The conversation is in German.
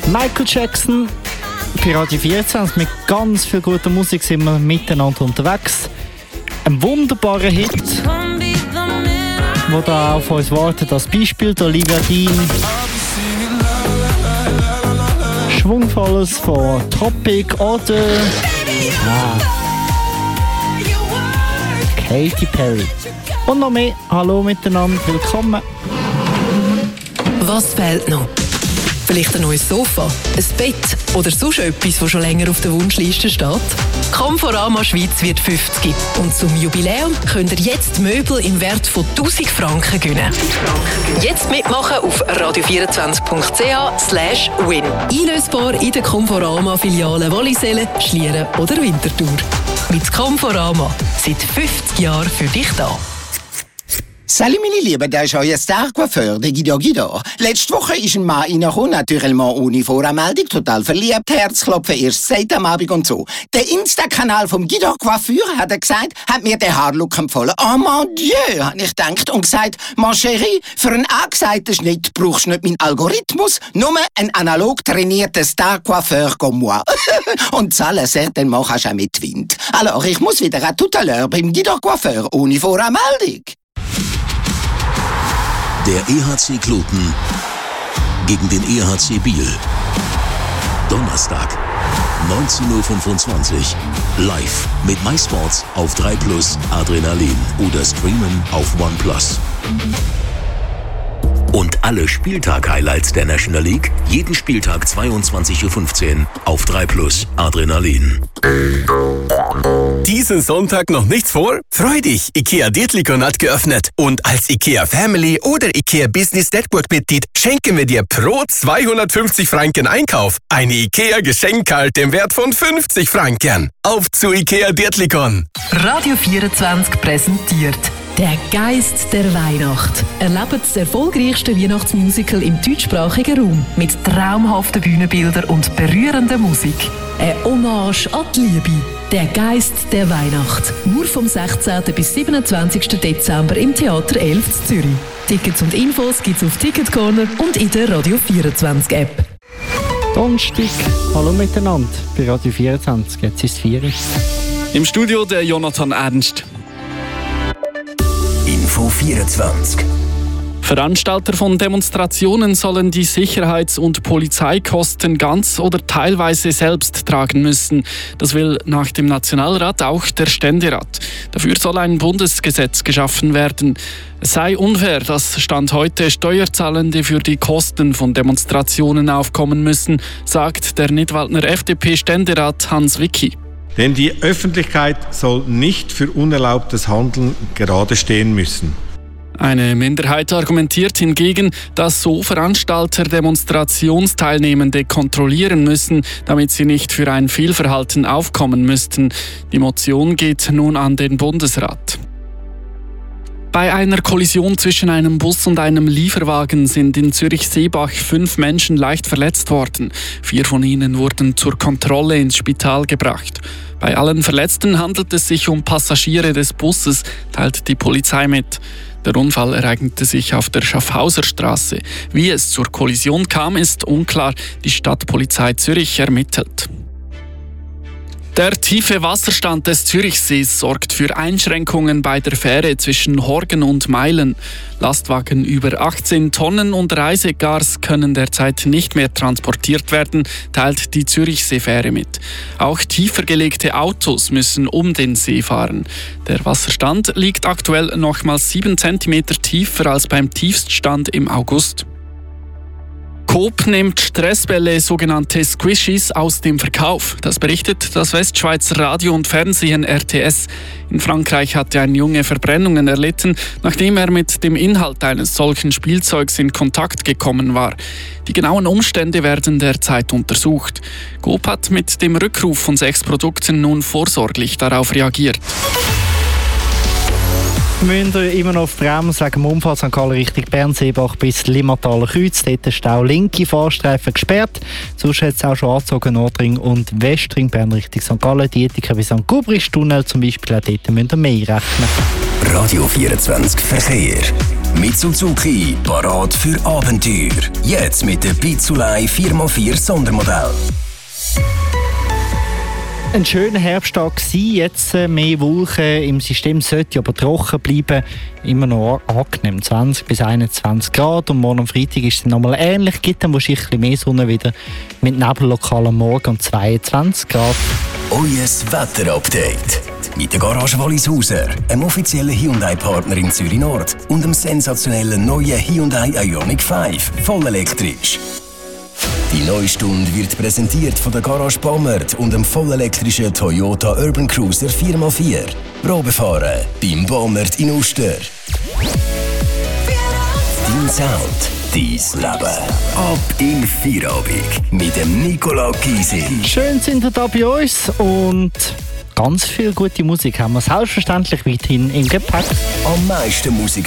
Michael Jackson bei Radio 24. Mit ganz viel guter Musik sind wir miteinander unterwegs. Ein wunderbarer Hit, der da auf uns wartet. Als Beispiel der Olivia Dean. Schwungvolles von Tropic oder Katy Perry. Und noch mehr. Hallo miteinander, willkommen. Was fehlt noch? Vielleicht ein neues Sofa, ein Bett oder sonst etwas, das schon länger auf der Wunschliste steht? Conforama Schweiz wird 50 und zum Jubiläum könnt ihr jetzt Möbel im Wert von 1000 Franken gewinnen. Jetzt mitmachen auf radio24.ch/win. Einlösbar in der Conforama-Filialen Wallisellen, Schlieren oder Winterthur. Mit Conforama seit 50 Jahren für dich da. Salut meine Lieben, das ist euer Star-Coiffeur, der Guido. Letzte Woche ist ein Mann reingekommen, naturellement ohne Voranmeldung, total verliebt, Herzklopfen erst seit am Abend und so. Der Insta-Kanal vom Guido Coiffeur, hat er gesagt, hat mir den Haarlook empfohlen. Oh mon Dieu, habe ich gedacht und gesagt, mon chéri, für einen angesagten Schnitt brauchst du nicht meinen Algorithmus, nur einen analog trainierten Star-Coiffeur comme moi. Und zahlen certainement kannst du auch mit Wind. Alors, ich muss wieder à tout à l'heure beim Guido Coiffeur ohne Voranmeldung. Der EHC Kloten gegen den EHC Biel. Donnerstag, 19.25 Uhr. Live mit MySports auf 3+ Adrenalin oder streamen auf OnePlus. Und alle Spieltag-Highlights der National League jeden Spieltag 22.15 Uhr auf 3+ Adrenalin. Diesen Sonntag noch nichts vor? Freu dich! IKEA Dietlikon hat geöffnet. Und als IKEA Family oder IKEA Business Network Mitglied schenken wir dir pro 250 Franken Einkauf eine IKEA Geschenkkarte im Wert von 50 Franken. Auf zu IKEA Dietlikon! Radio 24 präsentiert Der Geist der Weihnacht. Erlebt das erfolgreichste Weihnachtsmusical im deutschsprachigen Raum mit traumhaften Bühnenbildern und berührender Musik. Eine Hommage an die Liebe. Der Geist der Weihnacht. Nur vom 16. bis 27. Dezember im Theater 11 in Zürich. Tickets und Infos gibt's auf Ticketcorner und in der Radio 24 App. Donnerstag, hallo miteinander bei Radio 24. Jetzt ist es 4 Uhr. Im Studio der Jonathan Ernst. Info 24. Veranstalter von Demonstrationen sollen die Sicherheits- und Polizeikosten ganz oder teilweise selbst tragen müssen. Das will nach dem Nationalrat auch der Ständerat. Dafür soll ein Bundesgesetz geschaffen werden. Es sei unfair, dass Stand heute Steuerzahlende für die Kosten von Demonstrationen aufkommen müssen, sagt der Nidwaldner FDP-Ständerat Hans Wicki. Denn die Öffentlichkeit soll nicht für unerlaubtes Handeln gerade stehen müssen. Eine Minderheit argumentiert hingegen, dass so Veranstalter Demonstrationsteilnehmende kontrollieren müssen, damit sie nicht für ein Fehlverhalten aufkommen müssten. Die Motion geht nun an den Bundesrat. Bei einer Kollision zwischen einem Bus und einem Lieferwagen sind in Zürich-Seebach 5 Menschen leicht verletzt worden. 4 von ihnen wurden zur Kontrolle ins Spital gebracht. Bei allen Verletzten handelt es sich um Passagiere des Busses, teilt die Polizei mit. Der Unfall ereignete sich auf der Schaffhauser Straße. Wie es zur Kollision kam, ist unklar. Die Stadtpolizei Zürich ermittelt. Der tiefe Wasserstand des Zürichsees sorgt für Einschränkungen bei der Fähre zwischen Horgen und Meilen. Lastwagen über 18 Tonnen und Reisegars können derzeit nicht mehr transportiert werden, teilt die Zürichseefähre mit. Auch tiefer gelegte Autos müssen um den See fahren. Der Wasserstand liegt aktuell nochmals 7 cm tiefer als beim Tiefststand im August. Coop nimmt Stressbälle, sogenannte Squishies, aus dem Verkauf. Das berichtet das Westschweizer Radio und Fernsehen RTS. In Frankreich hatte ein Junge Verbrennungen erlitten, nachdem er mit dem Inhalt eines solchen Spielzeugs in Kontakt gekommen war. Die genauen Umstände werden derzeit untersucht. Coop hat mit dem Rückruf von 6 Produkten nun vorsorglich darauf reagiert. Wir müssen immer noch auf die Bremse wegen dem Unfall St. Gallen Richtung Bern-Seebach bis Limmathaler Kreuz. Dort ist Stau linke Fahrstreifen gesperrt. Sonst hat es auch schon angezogen Nordring und Westring Bern Richtung St. Gallen. Dietiken bis St. Gubrichtunnel zum Beispiel, auch dort müsst ihr mehr rechnen. Radio 24 Verkehr. Mit Suzuki, parat für Abenteuer. Jetzt mit dem Pizzulei 4x4 Sondermodell. Ein schöner Herbsttag war, jetzt mehr Wolken im System, sollte aber trocken bleiben. Immer noch angenehm, 20 bis 21 Grad. Und morgen am Freitag ist es nochmal ähnlich, gibt dann wahrscheinlich ein bisschen mehr Sonne wieder, mit Nebel lokal am Morgen um 22 Grad. Euer Wetterupdate. Mit der Garage Wallishauser, einem offiziellen Hyundai-Partner in Zürich Nord und dem sensationellen neuen Hyundai Ioniq 5, voll elektrisch. Die neue Stunde wird präsentiert von der Garage Baumert und dem vollelektrischen Toyota Urban Cruiser 4x4. Probefahren beim Baumert in Uster. Dein Sound, dein Leben. Ab in Feierabend mit dem Nicola Gysi. Schön sind wir da bei uns und ganz viel gute Musik haben wir selbstverständlich weiterhin im Gepäck. Am meisten Musik